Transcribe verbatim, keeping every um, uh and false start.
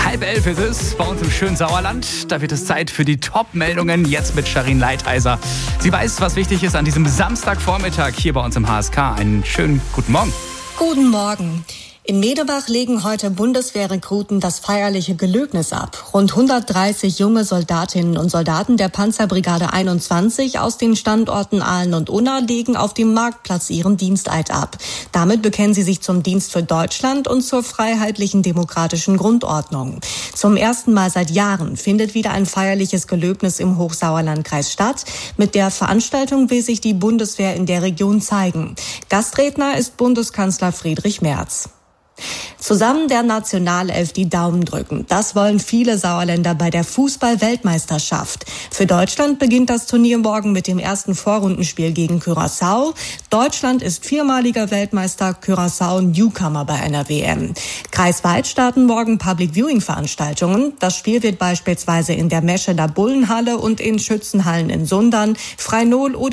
Halb elf ist es bei uns im schönen Sauerland. Da wird es Zeit für die Top-Meldungen, jetzt mit Sharin Leitheiser. Sie weiß, was wichtig ist an diesem Samstagvormittag hier bei uns im H S K. Einen schönen guten Morgen. Guten Morgen. In Medebach legen heute Bundeswehrrekruten das feierliche Gelöbnis ab. Rund hundertdreißig junge Soldatinnen und Soldaten der Panzerbrigade einundzwanzig aus den Standorten Aalen und Unna legen auf dem Marktplatz ihren Diensteid ab. Damit bekennen sie sich zum Dienst für Deutschland und zur freiheitlichen demokratischen Grundordnung. Zum ersten Mal seit Jahren findet wieder ein feierliches Gelöbnis im Hochsauerlandkreis statt. Mit der Veranstaltung will sich die Bundeswehr in der Region zeigen. Gastredner ist Bundeskanzler Friedrich Merz. Zusammen der Nationalelf die Daumen drücken. Das wollen viele Sauerländer bei der Fußball-Weltmeisterschaft. Für Deutschland beginnt das Turnier morgen mit dem ersten Vorrundenspiel gegen Curaçao. Deutschland ist viermaliger Weltmeister, Curaçao Newcomer bei einer W M. Kreisweit starten morgen Public-Viewing-Veranstaltungen. Das Spiel wird beispielsweise in der Mescheler Bullenhalle und in Schützenhallen in Sundern, Freinol oder